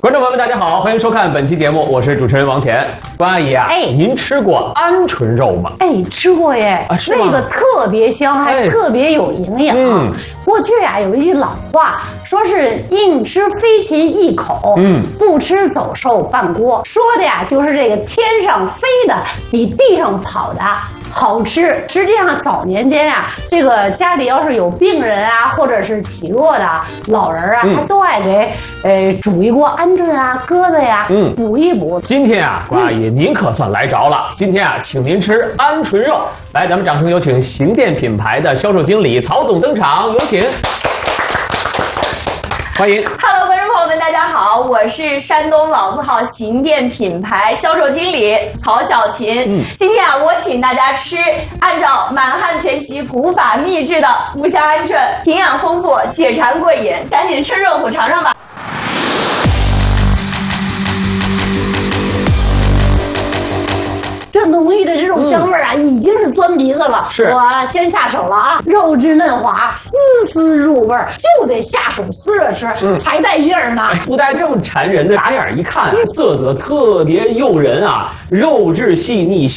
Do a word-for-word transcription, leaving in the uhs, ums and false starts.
观众朋友们，大家好，欢迎收看本期节目，我是主持人王乾。关阿姨啊， 哎， 您吃过鹌鹑肉吗？ 哎，吃过耶， 啊，是吗？ 那个特别香，还哎特别有营养。 嗯， 过去呀、有一句老话，说是硬吃飞禽一口， 嗯， 不吃走兽半锅，说的呀就是这个天上飞的比地上跑的好吃。实际上早年间呀、这个家里要是有病人啊，或者是体弱的老人啊， 嗯他都爱给呃煮一锅鹌鹑啊、鸽子呀， 嗯补一补。 今天啊，关阿姨，您可算来着了。今天啊，请您吃鹌鹑肉。来，咱们掌声有请行店品牌的销售经理曹总登场，有请。欢迎。 Hello， 观众朋友们，大家好，我是山东老字号行店品牌销售经理曹小琴。嗯，今天啊，我请大家吃按照满汉全席古法秘制的五香鹌鹑，营养丰富，解馋过瘾，赶紧吃肉脯尝尝吧。 这浓郁的这种香味儿啊，嗯、已经是钻鼻子了。 是， 我先下手了啊！肉质嫩滑，丝丝入味儿，就得下手撕着吃，嗯、才带劲儿呢。 不带这么馋人的，打眼一看啊，色泽特别诱人啊，肉质细腻。